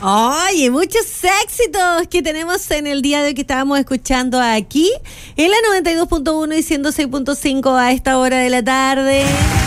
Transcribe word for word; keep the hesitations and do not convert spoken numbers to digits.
Oye, muchos éxitos que tenemos en el día de hoy que estábamos escuchando aquí en la noventa y dos punto uno y ciento seis punto cinco a esta hora de la tarde.